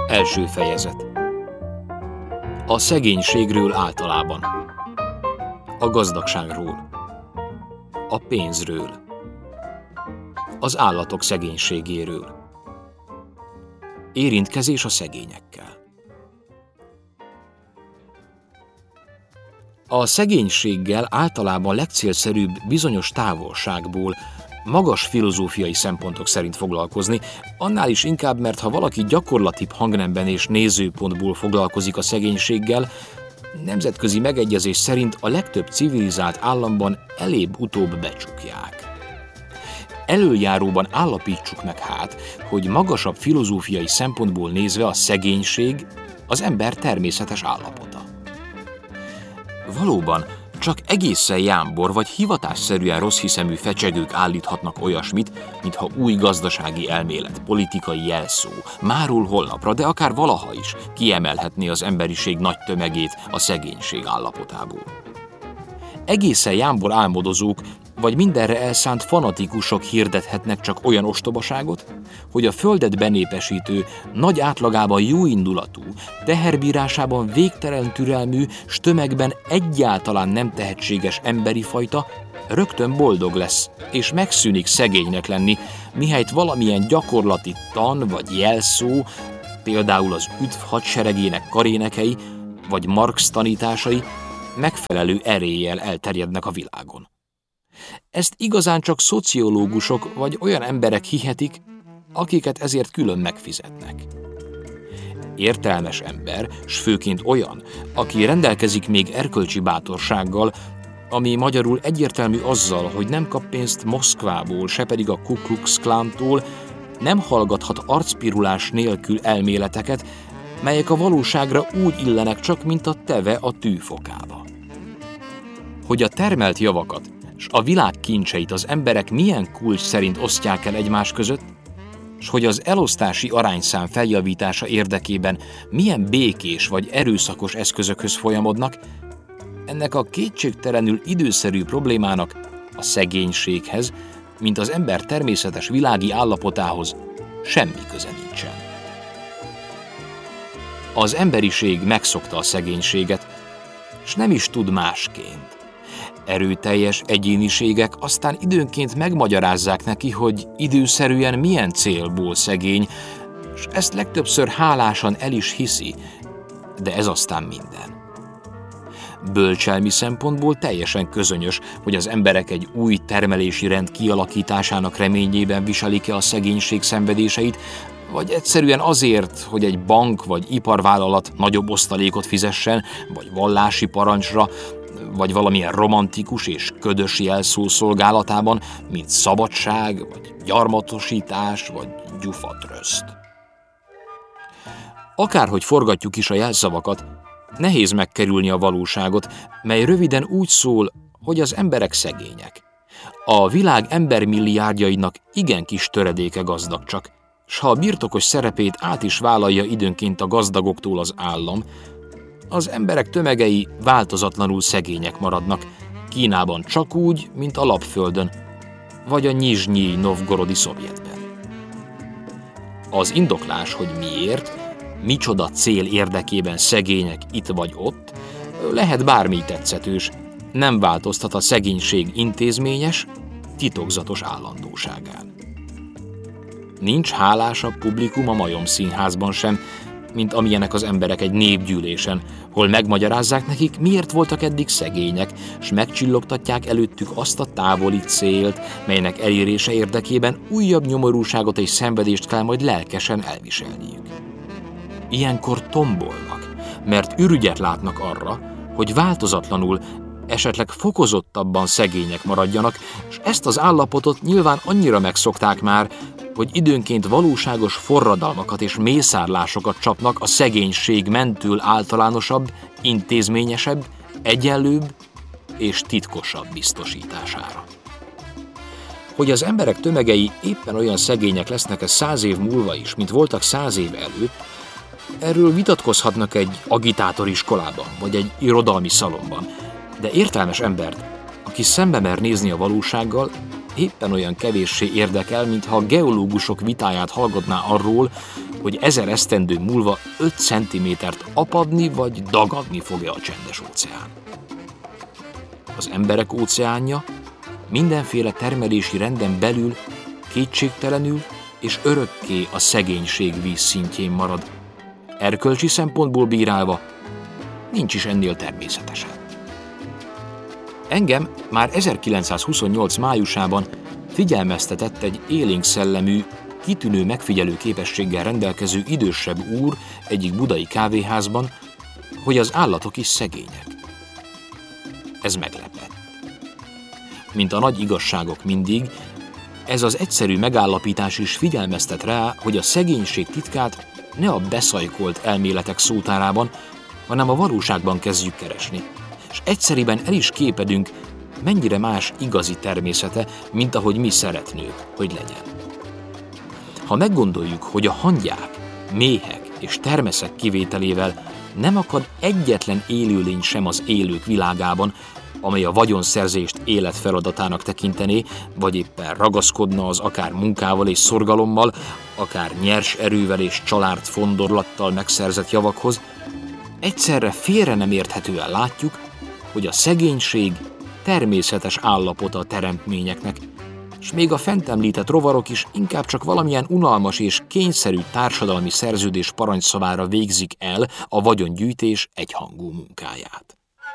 Első fejezet. A szegénységről általában. A gazdagságról. A pénzről. Az állatok szegénységéről. Érintkezés a szegényekkel. A szegénységgel általában legcélszerűbb bizonyos távolságból, magas filozófiai szempontok szerint foglalkozni, annál is inkább, mert ha valaki gyakorlatibb hangnemben és nézőpontból foglalkozik a szegénységgel, nemzetközi megegyezés szerint a legtöbb civilizált államban elébb-utóbb becsukják. Elöljáróban állapítsuk meg hát, hogy magasabb filozófiai szempontból nézve a szegénység az ember természetes állapota. Valóban, csak egészen jámbor vagy hivatásszerűen rosszhiszemű fecsegők állíthatnak olyasmit, mintha új gazdasági elmélet, politikai jelszó, máról holnapra, de akár valaha is kiemelhetné az emberiség nagy tömegét a szegénység állapotából. Egészen jámbor álmodozók vagy mindenre elszánt fanatikusok hirdethetnek csak olyan ostobaságot, hogy a földet benépesítő, nagy átlagában jóindulatú, teherbírásában végtelen türelmű, s tömegben egyáltalán nem tehetséges emberi fajta rögtön boldog lesz, és megszűnik szegénynek lenni, mihelyt valamilyen gyakorlati tan vagy jelszó, például az üdv hadseregének karénekei, vagy Marx tanításai megfelelő eréllyel elterjednek a világon. Ezt igazán csak szociológusok vagy olyan emberek hihetik, akiket ezért külön megfizetnek. Értelmes ember, s főként olyan, aki rendelkezik még erkölcsi bátorsággal, ami magyarul egyértelmű azzal, hogy nem kap pénzt Moszkvából, se pedig a Ku Klux Klantól, nem hallgathat arcpirulás nélkül elméleteket, melyek a valóságra úgy illenek csak, mint a teve a tűfokába. Hogy a termelt javakat s a világ kincseit az emberek milyen kulcs szerint osztják el egymás között, s hogy az elosztási arányszám feljavítása érdekében milyen békés vagy erőszakos eszközökhöz folyamodnak, ennek a kétségtelenül időszerű problémának, a szegénységhez, mint az ember természetes világi állapotához semmi köze nincsen. Az emberiség megszokta a szegénységet, s nem is tud másként. Erőteljes egyéniségek aztán időnként megmagyarázzák neki, hogy időszerűen milyen célból szegény, és ezt legtöbbször hálásan el is hiszi, de ez aztán minden. Bölcselmi szempontból teljesen közönyös, hogy az emberek egy új termelési rend kialakításának reményében viselik-e a szegénység szenvedéseit, vagy egyszerűen azért, hogy egy bank vagy iparvállalat nagyobb osztalékot fizessen, vagy vallási parancsra, vagy valamilyen romantikus és ködös jelszó szolgálatában, mint szabadság, vagy gyarmatosítás, vagy gyufatröszt. Akárhogy forgatjuk is a jelszavakat, nehéz megkerülni a valóságot, mely röviden úgy szól, hogy az emberek szegények. A világ embermilliárdjainak igen kis töredéke gazdag csak, s ha a birtokos szerepét át is vállalja időnként a gazdagoktól az állam, az emberek tömegei változatlanul szegények maradnak, Kínában csak úgy, mint a Lapföldön, vagy a Nyizsnyij Novgorodi Szovjetben. Az indoklás, hogy miért, micsoda cél érdekében szegények itt vagy ott, lehet bármi tetszetős, nem változtat a szegénység intézményes, titokzatos állandóságán. Nincs hálásabb publikum a Majom-színházban sem, mint amilyenek az emberek egy népgyűlésen, hol megmagyarázzák nekik, miért voltak eddig szegények, s megcsillogtatják előttük azt a távoli célt, melynek elérése érdekében újabb nyomorúságot és szenvedést kell majd lelkesen elviselniük. Ilyenkor tombolnak, mert ürügyet látnak arra, hogy változatlanul, esetleg fokozottabban szegények maradjanak, és ezt az állapotot nyilván annyira megszokták már, hogy időnként valóságos forradalmakat és mészárlásokat csapnak a szegénység mentől általánosabb, intézményesebb, egyenlőbb és titkosabb biztosítására. Hogy az emberek tömegei éppen olyan szegények lesznek 100 év múlva is, mint voltak 100 év előtt, erről vitatkozhatnak egy agitátoriskolában vagy egy irodalmi szalonban, de értelmes embert, aki szembe mer nézni a valósággal, éppen olyan kevéssé érdekel, mintha a geológusok vitáját hallgatná arról, hogy 1000 esztendő múlva 5 centimétert apadni vagy dagadni fogja a Csendes-óceán. Az emberek óceánja mindenféle termelési renden belül kétségtelenül és örökké a szegénység vízszintjén marad. Erkölcsi szempontból bírálva nincs is ennél természetesebb. Engem már 1928 májusában figyelmeztetett egy élénk szellemű, kitűnő megfigyelő képességgel rendelkező idősebb úr egyik budai kávéházban, hogy az állatok is szegények. Ez meglepett. Mint a nagy igazságok mindig, ez az egyszerű megállapítás is figyelmeztet rá, hogy a szegénység titkát ne a beszajkolt elméletek szótárában, hanem a valóságban kezdjük keresni, és egyszeriben el is képedünk, mennyire más igazi természete, mint ahogy mi szeretnők, hogy legyen. Ha meggondoljuk, hogy a hangyák, méhek és termeszek kivételével nem akad egyetlen élőlény sem az élők világában, amely a vagyonszerzést életfeladatának tekintené, vagy éppen ragaszkodna az akár munkával és szorgalommal, akár nyers erővel és család fondorlattal megszerzett javakhoz, egyszerre félre nem érthetően látjuk, hogy a szegénység természetes állapota a teremtményeknek, és még a fent említett rovarok is inkább csak valamilyen unalmas és kényszerű társadalmi szerződés parancsszavára végzik el a vagyongyűjtés egyhangú munkáját.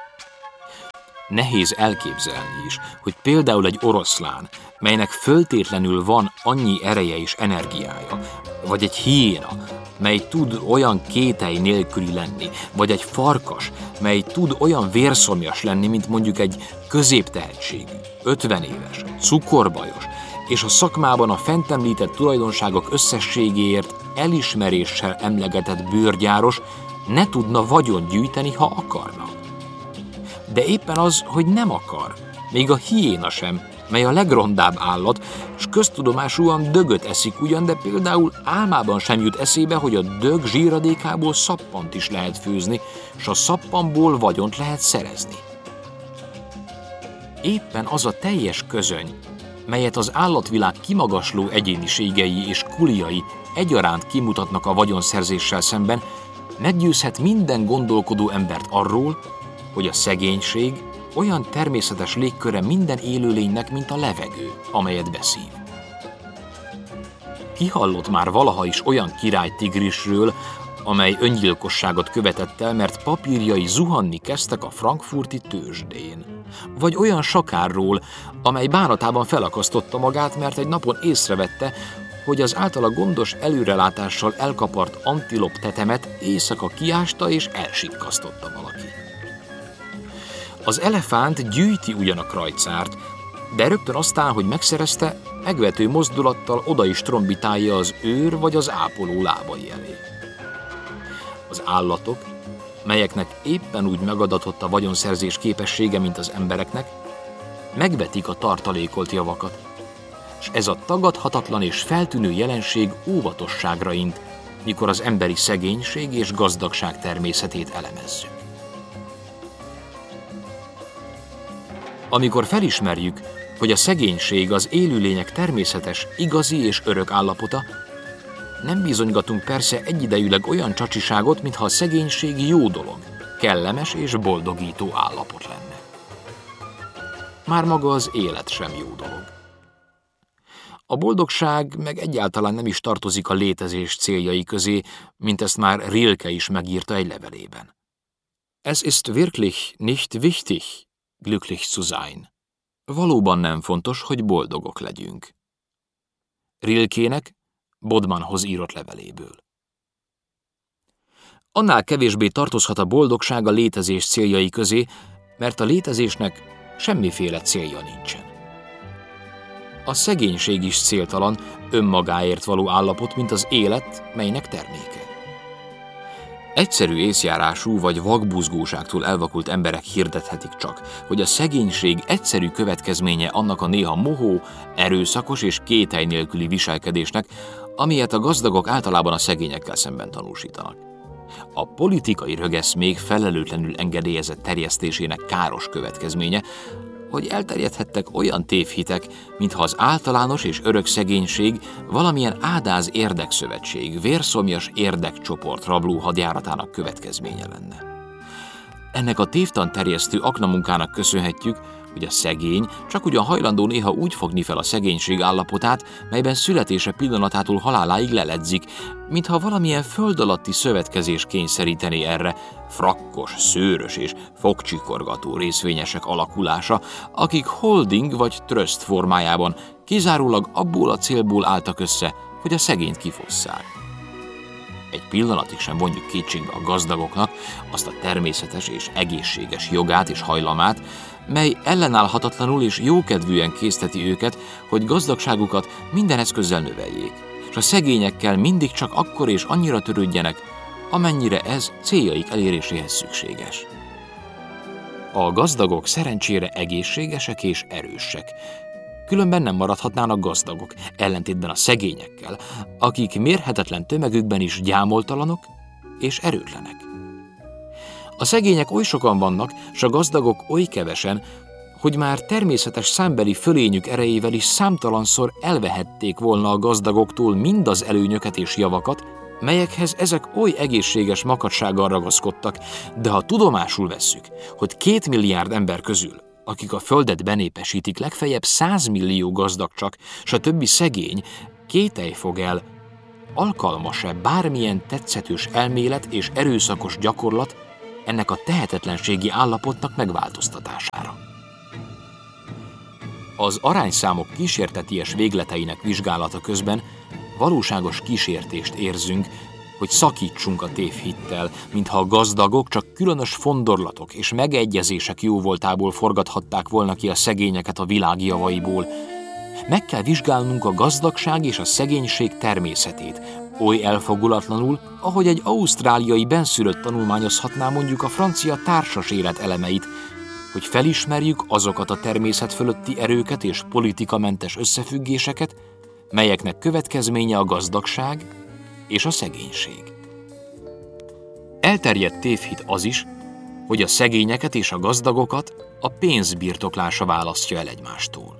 Nehéz elképzelni is, hogy például egy oroszlán, melynek föltétlenül van annyi ereje és energiája, vagy egy hiéna, mely tud olyan kételj nélküli lenni, vagy egy farkas, mely tud olyan vérszomjas lenni, mint mondjuk egy középtehetségű, 50 éves, cukorbajos, és a szakmában a fent említett tulajdonságok összességéért elismeréssel emlegetett bőrgyáros ne tudna vagyont gyűjteni, ha akarna. De éppen az, hogy nem akar, még a hiéna sem, mely a legrondább állat, s köztudomásúan dögöt eszik ugyan, de például álmában sem jut eszébe, hogy a dög zsíradékából szappant is lehet főzni, s a szappanból vagyont lehet szerezni. Éppen az a teljes közöny, melyet az állatvilág kimagasló egyéniségei és kuliai egyaránt kimutatnak a vagyonszerzéssel szemben, meggyőzhet minden gondolkodó embert arról, hogy a szegénység olyan természetes légköre minden élőlénynek, mint a levegő, amelyet beszív. Ki hallott már valaha is olyan királytigrisről, amely öngyilkosságot követett el, mert papírjai zuhanni kezdtek a frankfurti tőzsdén? Vagy olyan sakárról, amely bánatában felakasztotta magát, mert egy napon észrevette, hogy az általa gondos előrelátással elkapart antilop tetemet éjszaka kiásta és elsikkasztotta valaki. Az elefánt gyűjti ugyan a krajcárt, de rögtön aztán, hogy megszerezte, megvető mozdulattal oda is trombitálja az őr vagy az ápoló lábai elé. Az állatok, melyeknek éppen úgy megadatott a vagyonszerzés képessége, mint az embereknek, megvetik a tartalékolt javakat, és ez a tagadhatatlan és feltűnő jelenség óvatosságra int, mikor az emberi szegénység és gazdagság természetét elemezzük. Amikor felismerjük, hogy a szegénység az élőlények természetes, igazi és örök állapota, nem bizonygatunk persze egyidejűleg olyan csacsiságot, mintha a szegénység jó dolog, kellemes és boldogító állapot lenne. Már maga az élet sem jó dolog. A boldogság meg egyáltalán nem is tartozik a létezés céljai közé, mint ezt már Rilke is megírta egy levelében. Es ist wirklich nicht wichtig, glücklich zu sein. Valóban nem fontos, hogy boldogok legyünk. Rilkének Bodmanhoz írott leveléből. Annál kevésbé tartozhat a boldogság a létezés céljai közé, mert a létezésnek semmiféle célja nincsen. A szegénység is céltalan, önmagáért való állapot, mint az élet, melynek terméke. Egyszerű észjárású vagy vakbuzgóságtól elvakult emberek hirdethetik csak, hogy a szegénység egyszerű következménye annak a néha mohó, erőszakos és kételj nélküli viselkedésnek, amilyet a gazdagok általában a szegényekkel szemben tanúsítanak. A politikai rögeszmék felelőtlenül engedélyezett terjesztésének káros következménye, hogy elterjedhettek olyan tévhitek, mintha az általános és örök szegénység valamilyen ádáz érdekszövetség, vérszomjas érdekcsoport rabló hadjáratának következménye lenne. Ennek a tévtan terjesztő aknamunkának köszönhetjük, hogy a szegény csak ugyan hajlandó néha úgy fogni fel a szegénység állapotát, melyben születése pillanatától haláláig leledzik, mintha valamilyen föld alatti szövetkezés kényszerítené erre frakkos, szőrös és fogcsikorgató részvényesek alakulása, akik holding vagy tröszt formájában kizárólag abból a célból álltak össze, hogy a szegényt kifosszák. Egy pillanatig sem vonjuk kétségbe a gazdagoknak azt a természetes és egészséges jogát és hajlamát, mely ellenállhatatlanul és jókedvűen készteti őket, hogy gazdagságukat minden eszközzel növeljék, és a szegényekkel mindig csak akkor és annyira törődjenek, amennyire ez céljaik eléréséhez szükséges. A gazdagok szerencsére egészségesek és erősek, különben nem maradhatnának gazdagok, ellentétben a szegényekkel, akik mérhetetlen tömegükben is gyámoltalanok és erőtlenek. A szegények oly sokan vannak, s a gazdagok oly kevesen, hogy már természetes számbeli fölényük erejével is számtalanszor elvehették volna a gazdagoktól mindaz előnyöket és javakat, melyekhez ezek oly egészséges makacsággal ragaszkodtak, de ha tudomásul vesszük, hogy 2 milliárd ember közül, akik a földet benépesítik, legfeljebb 100 millió gazdag csak, s a többi szegény, kételj fog el, alkalmas-e bármilyen tetszetős elmélet és erőszakos gyakorlat ennek a tehetetlenségi állapotnak megváltoztatására. Az arányszámok kísérteties végleteinek vizsgálata közben valóságos kísértést érzünk, hogy szakítsunk a tévhittel, mintha a gazdagok csak különös fondorlatok és megegyezések jóvoltából forgathatták volna ki a szegényeket a világ javaiból. Meg kell vizsgálnunk a gazdagság és a szegénység természetét, oly elfogulatlanul, ahogy egy ausztráliai benszülött tanulmányozhatná mondjuk a francia társas élet elemeit, hogy felismerjük azokat a természet fölötti erőket és politikamentes összefüggéseket, melyeknek következménye a gazdagság és a szegénység. Elterjedt tévhit az is, hogy a szegényeket és a gazdagokat a pénz birtoklása választja el egymástól.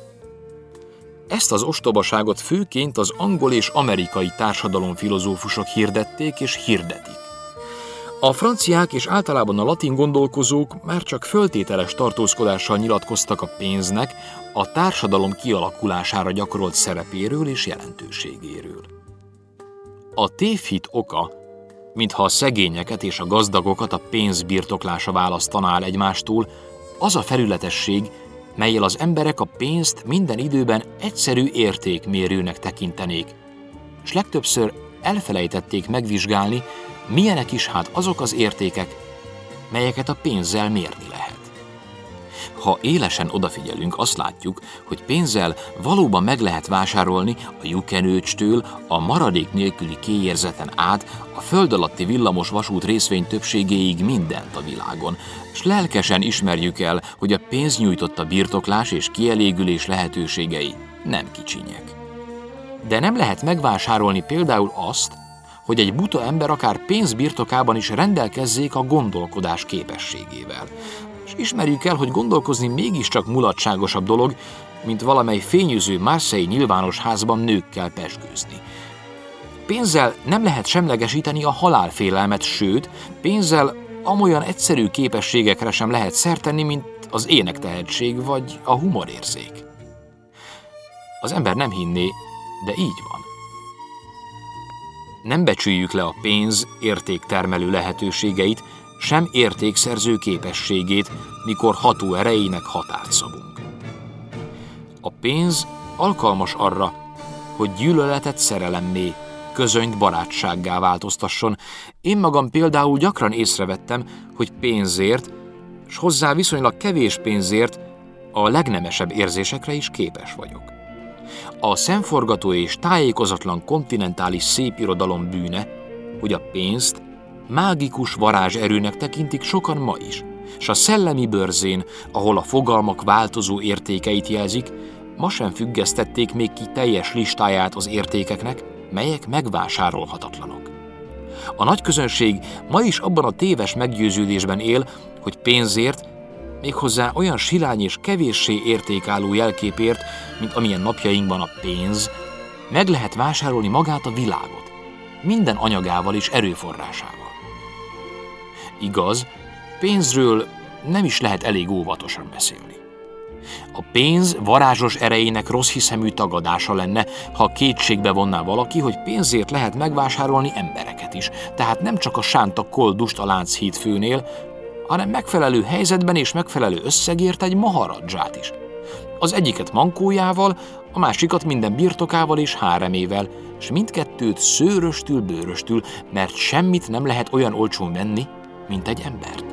Ezt az ostobaságot főként az angol és amerikai társadalomfilozófusok hirdették és hirdetik. A franciák és általában a latin gondolkozók már csak föltételes tartózkodással nyilatkoztak a pénznek a társadalom kialakulására gyakorolt szerepéről és jelentőségéről. A tévhit oka, mintha a szegényeket és a gazdagokat a pénz birtoklása választaná el egymástól, az a felületesség, mellyel az emberek a pénzt minden időben egyszerű értékmérőnek tekintenék, és legtöbbször elfelejtették megvizsgálni, milyenek is hát azok az értékek, melyeket a pénzzel mérni lehet. Ha élesen odafigyelünk, azt látjuk, hogy pénzzel valóban meg lehet vásárolni a lyukenőcstől a maradék nélküli kéjérzeten át a föld alatti villamos vasút részvény többségéig mindent a világon, és lelkesen ismerjük el, hogy a pénz nyújtotta birtoklás és kielégülés lehetőségei nem kicsinyek. De nem lehet megvásárolni például azt, hogy egy buta ember akár pénz birtokában is rendelkezzék a gondolkodás képességével. És ismerjük el, hogy gondolkozni mégiscsak mulatságosabb dolog, mint valamely fényűző marseille nyilvános házban nőkkel pezsgőzni. Pénzzel nem lehet semlegesíteni a halálfélelmet, sőt, pénzzel amolyan egyszerű képességekre sem lehet szert tenni, mint az énektehetség vagy a humorérzék. Az ember nem hinné, de így van. Nem becsüljük le a pénz értéktermelő lehetőségeit, sem értékszerző képességét, mikor ható erejének határt szabunk. A pénz alkalmas arra, hogy gyűlöletet szerelemmé, közönyt barátsággá változtasson. Én magam például gyakran észrevettem, hogy pénzért, s hozzá viszonylag kevés pénzért a legnemesebb érzésekre is képes vagyok. A szemforgató és tájékozatlan kontinentális szépirodalom bűne, hogy a pénzt mágikus varázserőnek tekintik sokan ma is, s a szellemi bőrzén, ahol a fogalmak változó értékeit jelzik, ma sem függesztették még ki teljes listáját az értékeknek, melyek megvásárolhatatlanok. A nagy közönség ma is abban a téves meggyőződésben él, hogy pénzért, méghozzá olyan silány és kevéssé értékálló jelképért, mint amilyen napjainkban a pénz, meg lehet vásárolni magát a világot, minden anyagával és erőforrásával. Igaz, pénzről nem is lehet elég óvatosan beszélni. A pénz varázsos erejének rosszhiszemű tagadása lenne, ha kétségbe vonná valaki, hogy pénzért lehet megvásárolni embereket is, tehát nem csak a sánta koldust a Lánchíd főnél, hanem megfelelő helyzetben és megfelelő összegért egy maharadzsát is. Az egyiket mankójával, a másikat minden birtokával és háremével, és mindkettőt szőröstül, bőröstül, mert semmit nem lehet olyan olcsón venni, mint egy embert.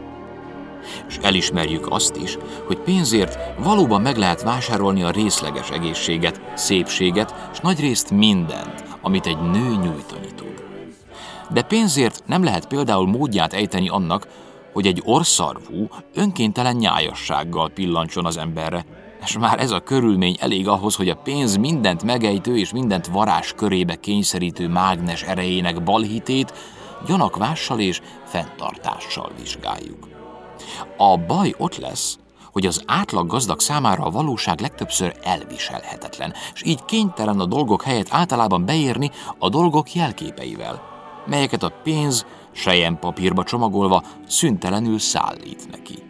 És elismerjük azt is, hogy pénzért valóban meg lehet vásárolni a részleges egészséget, szépséget, és nagyrészt mindent, amit egy nő nyújtani tud. De pénzért nem lehet például módját ejteni annak, hogy egy orrszarvú önkéntelen nyájassággal pillancson az emberre, és már ez a körülmény elég ahhoz, hogy a pénz mindent megejtő és mindent varázs körébe kényszerítő mágnes erejének balhitét gyanakvással és fenntartással vizsgáljuk. A baj ott lesz, hogy az átlag gazdag számára a valóság legtöbbször elviselhetetlen, és így kénytelen a dolgok helyett általában beérni a dolgok jelképeivel, melyeket a pénz selyempapírba csomagolva szüntelenül szállít neki.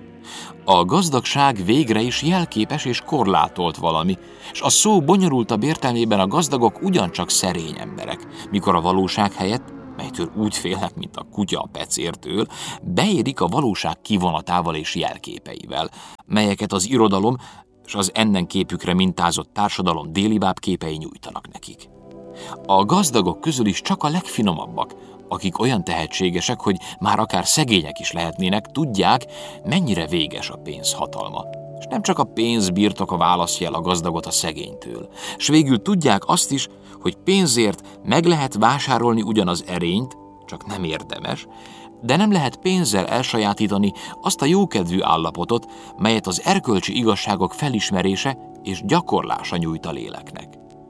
A gazdagság végre is jelképes és korlátolt valami, és a szó bonyolultabb értelmében a gazdagok ugyancsak szerény emberek, mikor a valóság helyett, melytől úgy félnek, mint a kutya a pecértől, beérik a valóság kivonatával és jelképeivel, melyeket az irodalom és az ennen képükre mintázott társadalom délibább képei nyújtanak nekik. A gazdagok közül is csak a legfinomabbak, akik olyan tehetségesek, hogy már akár szegények is lehetnének, tudják, mennyire véges a pénz hatalma. És nem csak a pénz birtoka választja el a gazdagot a szegénytől. S végül tudják azt is, hogy pénzért meg lehet vásárolni ugyan az erényt, csak nem érdemes, de nem lehet pénzzel elsajátítani azt a jókedvű állapotot, melyet az erkölcsi igazságok felismerése és gyakorlása nyújt a léleknek.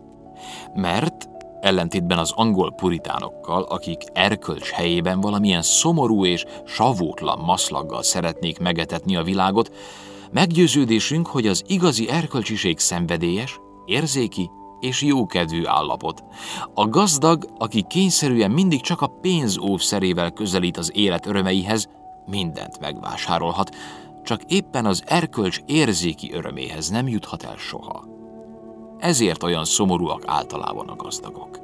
Mert ellentétben az angol puritánokkal, akik erkölcs helyében valamilyen szomorú és savótlan maszlaggal szeretnék megetetni a világot, meggyőződésünk, hogy az igazi erkölcsiség szenvedélyes, érzéki és jókedvű állapot. A gazdag, aki kényszerűen mindig csak a pénz óvszerével közelít az élet örömeihez, mindent megvásárolhat, csak éppen az erkölcs érzéki öröméhez nem juthat el soha. Ezért olyan szomorúak általában a gazdagok.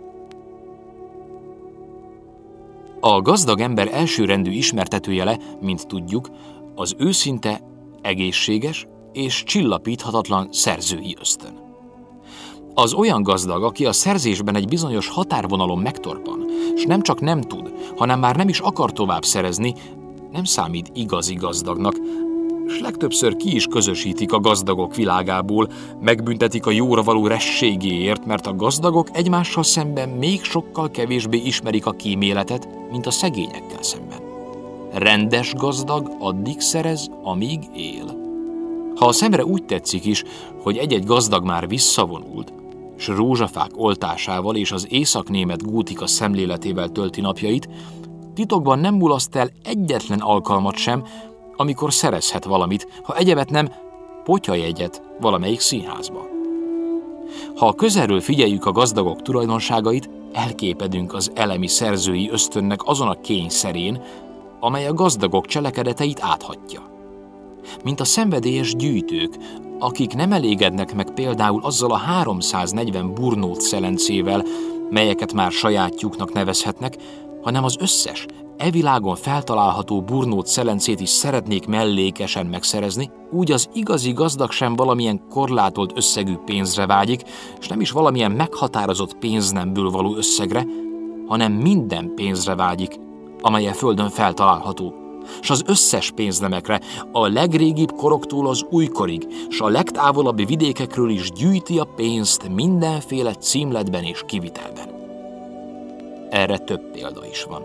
A gazdag ember elsőrendű ismertetőjele, mint tudjuk, az őszinte, egészséges és csillapíthatatlan szerzői ösztön. Az olyan gazdag, aki a szerzésben egy bizonyos határvonalon megtorpan, és nem csak nem tud, hanem már nem is akar tovább szerezni, nem számít igazi gazdagnak, és legtöbbször ki is közösítik a gazdagok világából, megbüntetik a jóra való rességéért, mert a gazdagok egymással szemben még sokkal kevésbé ismerik a kíméletet, mint a szegényekkel szemben. Rendes gazdag addig szerez, amíg él. Ha a szemre úgy tetszik is, hogy egy-egy gazdag már visszavonult, s rózsafák oltásával és az északnémet gótika szemléletével tölti napjait, titokban nem mulaszt el egyetlen alkalmat sem, amikor szerezhet valamit, ha egyebet nem potyajegyet valamelyik színházba. Ha közelről figyeljük a gazdagok tulajdonságait, elképedünk az elemi szerzői ösztönnek azon a kényszerén, amely a gazdagok cselekedeteit áthatja. Mint a szenvedélyes gyűjtők, akik nem elégednek meg például azzal a 340 burnót szelencével, melyeket már sajátjuknak nevezhetnek, hanem az összes, világon feltalálható burnót szelencét is szeretnék mellékesen megszerezni, úgy az igazi gazdag sem valamilyen korlátolt összegű pénzre vágyik, és nem is valamilyen meghatározott pénznemből való összegre, hanem minden pénzre vágyik, amely a földön feltalálható, s az összes pénznemekre, a legrégibb koroktól az újkorig, s a legtávolabbi vidékekről is gyűjti a pénzt mindenféle címletben és kivitelben. Erre több példa is van.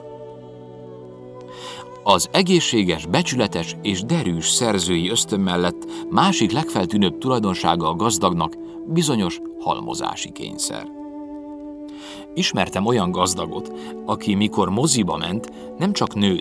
Az egészséges, becsületes és derűs szerzői ösztön mellett másik legfeltűnőbb tulajdonsága a gazdagnak bizonyos halmozási kényszer. Ismertem olyan gazdagot, aki mikor moziba ment, nem csak nőt,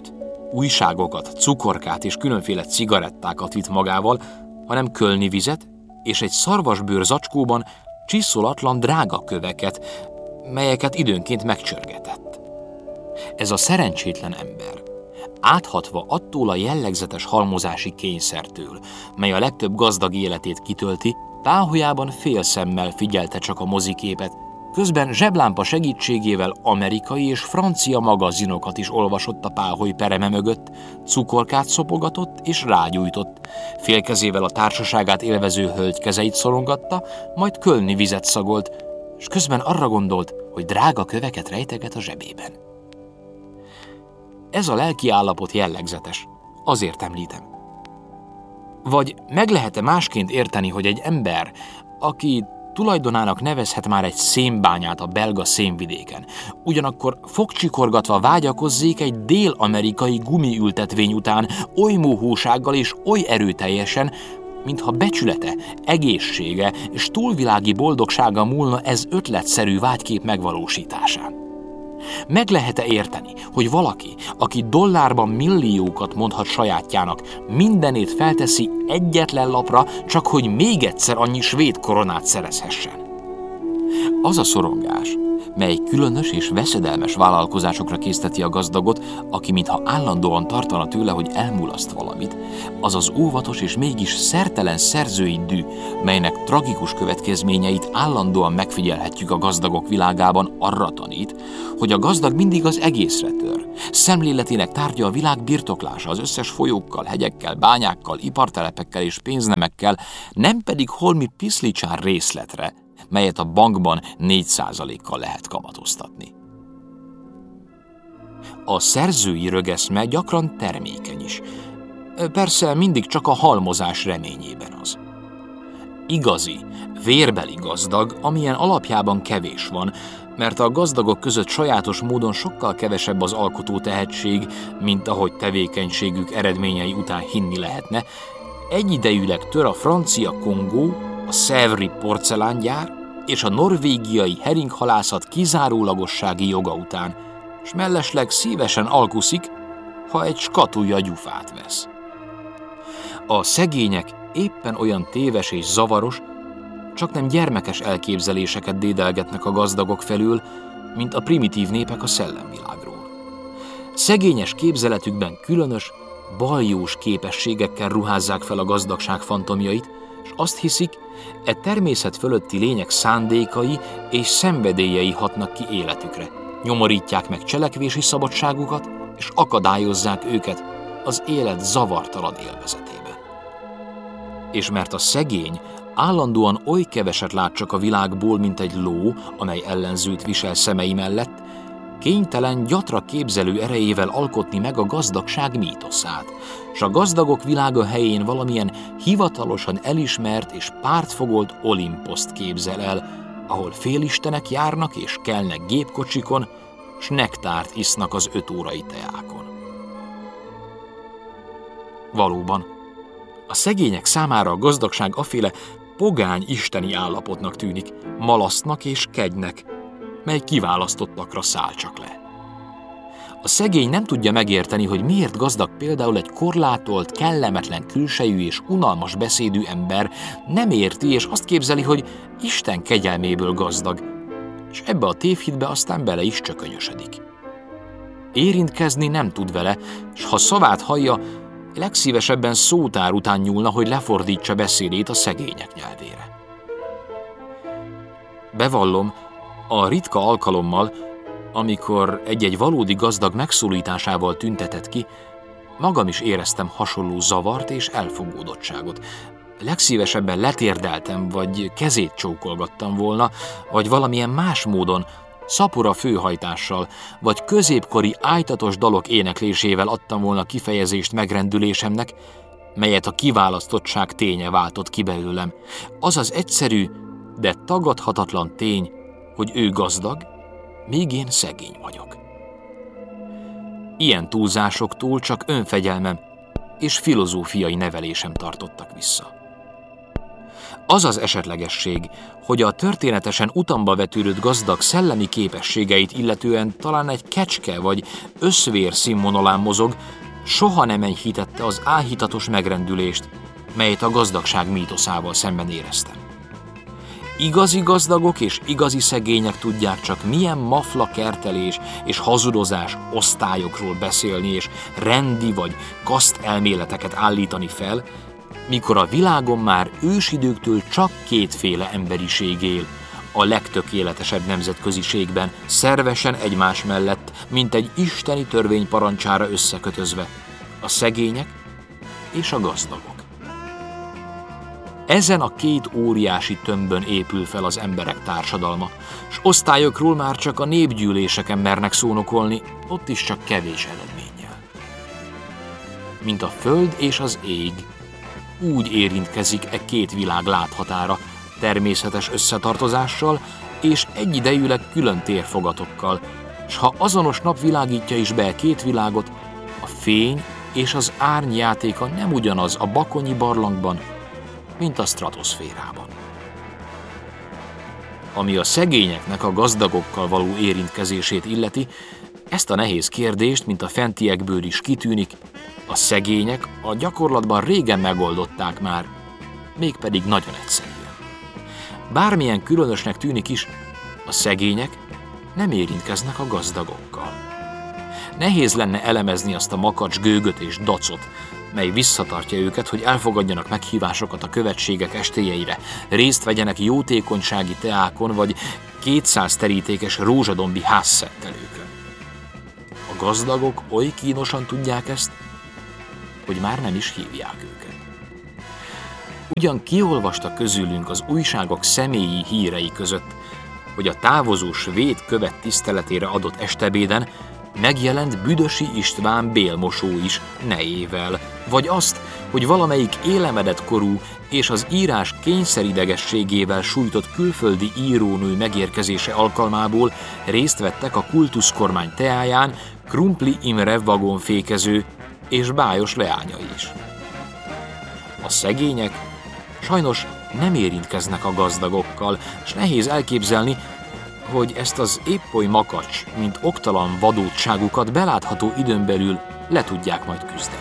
újságokat, cukorkát és különféle cigarettákat vitt magával, hanem kölni vizet és egy szarvasbőr zacskóban csiszolatlan drága köveket, melyeket időnként megcsörgetett. Ez a szerencsétlen ember, áthatva attól a jellegzetes halmozási kényszertől, mely a legtöbb gazdag életét kitölti, páholyában félszemmel figyelte csak a moziképet, közben zseblámpa segítségével amerikai és francia magazinokat is olvasott a páholy pereme mögött, cukorkát szopogatott és rágyújtott, félkezével a társaságát élvező hölgy kezeit szorongatta, majd kölni vizet szagolt, és közben arra gondolt, hogy drága köveket rejteget a zsebében. Ez a lelki állapot jellegzetes, azért említem. Vagy meg lehet-e másként érteni, hogy egy ember, aki tulajdonának nevezhet már egy szénbányát a belga szénvidéken, ugyanakkor fogcsikorgatva vágyakozzék egy dél-amerikai gumiültetvény után oly mohósággal és oly erőteljesen, mintha becsülete, egészsége és túlvilági boldogsága múlna ez ötletszerű vágykép megvalósításán. Meg lehet-e érteni, hogy valaki, aki dollárban milliókat mondhat sajátjának, mindenét felteszi egyetlen lapra, csak hogy még egyszer annyi svéd koronát szerezhessen? Az a szorongás, mely különös és veszedelmes vállalkozásokra készteti a gazdagot, aki mintha állandóan tartana tőle, hogy elmulaszt valamit, az az óvatos és mégis szertelen szerzői dű, melynek tragikus következményeit állandóan megfigyelhetjük a gazdagok világában, arra tanít, hogy a gazdag mindig az egészre tör. Szemléletének tárgya a világ birtoklása az összes folyókkal, hegyekkel, bányákkal, ipartelepekkel és pénznemekkel, nem pedig holmi piszlicsár részletre, melyet a bankban 4%-kal lehet kamatoztatni. A szerzői rögeszme gyakran termékeny is. Persze mindig csak a halmozás reményében az. Igazi, vérbeli gazdag, amilyen alapjában kevés van, mert a gazdagok között sajátos módon sokkal kevesebb az alkotó tehetség, mint ahogy tevékenységük eredményei után hinni lehetne, egyidejűleg tör a francia Kongó, a Sèvres porcelángyár és a norvégiai heringhalászat kizárólagossági joga után, s mellesleg szívesen alkuszik, ha egy skatulja gyufát vesz. A szegények éppen olyan téves és zavaros, csaknem gyermekes elképzeléseket dédelgetnek a gazdagok felől, mint a primitív népek a szellemvilágról. Szegényes képzeletükben különös, baljós képességekkel ruházzák fel a gazdagság fantomjait, és azt hiszik, e természet fölötti lények szándékai és szenvedélyei hatnak ki életükre, nyomorítják meg cselekvési szabadságukat, és akadályozzák őket az élet zavartalan élvezetében. És mert a szegény állandóan oly keveset lát csak a világból, mint egy ló, amely ellenzőt visel szemei mellett, kénytelen gyatra képzelő erejével alkotni meg a gazdagság mítoszát, s a gazdagok világa helyén valamilyen hivatalosan elismert és pártfogolt Olimposzt képzel el, ahol félistenek járnak és kelnek gépkocsikon, s nektárt isznak az 5 órai teákon. Valóban, a szegények számára a gazdagság aféle pogány isteni állapotnak tűnik, malasztnak és kegynek, mely kiválasztottakra száll csak le. A szegény nem tudja megérteni, hogy miért gazdag például egy korlátolt, kellemetlen külsejű és unalmas beszédű ember, nem érti és azt képzeli, hogy Isten kegyelméből gazdag, és ebbe a tévhitbe aztán bele is csökönyösödik. Érintkezni nem tud vele, s ha szavát hallja, legszívesebben szótár után nyúlna, hogy lefordítsa beszédét a szegények nyelvére. Bevallom, a ritka alkalommal, amikor egy-egy valódi gazdag megszólításával tüntetett ki, magam is éreztem hasonló zavart és elfogódottságot. Legszívesebben letérdeltem, vagy kezét csókolgattam volna, vagy valamilyen más módon, szapora főhajtással, vagy középkori ájtatos dalok éneklésével adtam volna kifejezést megrendülésemnek, melyet a kiválasztottság ténye váltott ki belőlem. Az az egyszerű, de tagadhatatlan tény, hogy ő gazdag, míg én szegény vagyok. Ilyen túlzásoktól csak önfegyelmem és filozófiai nevelésem tartottak vissza. Az az esetlegesség, hogy a történetesen utamba vetődött gazdag szellemi képességeit illetően talán egy kecske vagy összvér színvonalán mozog, soha nem enyhítette az áhítatos megrendülést, melyet a gazdagság mítoszával szemben éreztem. Igazi gazdagok és igazi szegények tudják csak, milyen mafla kertelés és hazudozás osztályokról beszélni és rendi vagy kaszt elméleteket állítani fel, mikor a világon már ősidőktől csak kétféle emberiség él, a legtökéletesebb nemzetköziségben, szervesen egymás mellett, mint egy isteni törvény parancsára összekötözve, a szegények és a gazdagok. Ezen a két óriási tömbön épül fel az emberek társadalma, s osztályokról már csak a népgyűléseken mernek szónokolni, ott is csak kevés eredménnyel. Mint a föld és az ég, úgy érintkezik e két világ láthatára, természetes összetartozással és egyidejűleg külön térfogatokkal, s ha azonos nap világítja is be két világot, a fény és az árny játéka nem ugyanaz a bakonyi barlangban, mint a stratoszférában. Ami a szegényeknek a gazdagokkal való érintkezését illeti, ezt a nehéz kérdést, mint a fentiekből is kitűnik, a szegények a gyakorlatban régen megoldották már, mégpedig nagyon egyszerűen. Bármilyen különösnek tűnik is, a szegények nem érintkeznek a gazdagokkal. Nehéz lenne elemezni azt a makacs gőgöt és dacot, mely visszatartja őket, hogy elfogadjanak meghívásokat a követségek estéjeire, részt vegyenek jótékonysági teákon vagy 200 terítékes rózsadombi házszettelőkön. A gazdagok oly kínosan tudják ezt, hogy már nem is hívják őket. Ugyan kiolvasta közülünk az újságok személyi hírei között, hogy a távozó svéd követ tiszteletére adott estebéden megjelent Büdösi István bélmosó is nejével, vagy azt, hogy valamelyik élemedett korú és az írás kényszeridegességével sújtott külföldi írónő megérkezése alkalmából részt vettek a kultuszkormány teáján Krumpli Imre vagonfékező és bájos leányai is. A szegények sajnos nem érintkeznek a gazdagokkal, s nehéz elképzelni, hogy ezt az épp oly makacs, mint oktalan vadótságukat belátható időn belül le tudják majd küzdeni.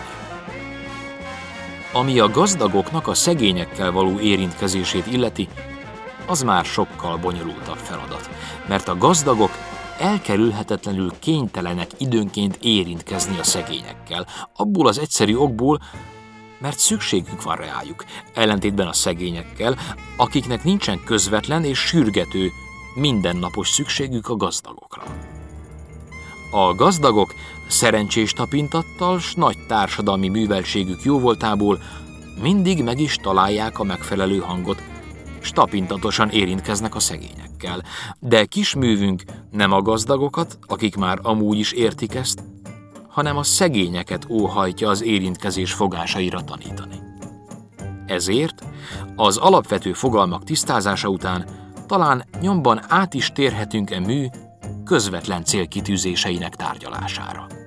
Ami a gazdagoknak a szegényekkel való érintkezését illeti, az már sokkal bonyolultabb feladat, mert a gazdagok elkerülhetetlenül kénytelenek időnként érintkezni a szegényekkel, abból az egyszerű okból, mert szükségük van rájuk, ellentétben a szegényekkel, akiknek nincsen közvetlen és sürgető, mindennapos szükségük a gazdagokra. A gazdagok szerencsés tapintattal s nagy társadalmi műveltségük jóvoltából mindig meg is találják a megfelelő hangot, s tapintatosan érintkeznek a szegényekkel. De kisművünk nem a gazdagokat, akik már amúgy is értik ezt, hanem a szegényeket óhajtja az érintkezés fogásaira tanítani. Ezért az alapvető fogalmak tisztázása után talán nyomban át is térhetünk e mű közvetlen célkitűzéseinek tárgyalására.